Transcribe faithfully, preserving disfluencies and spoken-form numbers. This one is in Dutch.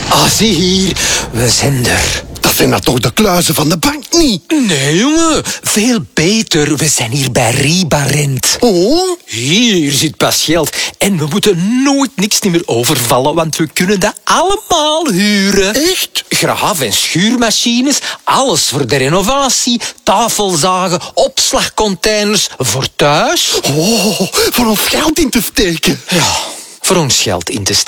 Ah, zie hier. We zijn er. Dat zijn dan toch de kluizen van de bank niet? Nee, jongen. Veel beter. We zijn hier bij Ribarent. Oh? Hier zit pas geld. En we moeten nooit niks meer overvallen, want we kunnen dat allemaal huren. Echt? Graaf- en schuurmachines, alles voor de renovatie, tafelzagen, opslagcontainers voor thuis. Oh, voor ons geld in te steken. Ja, voor ons geld in te steken.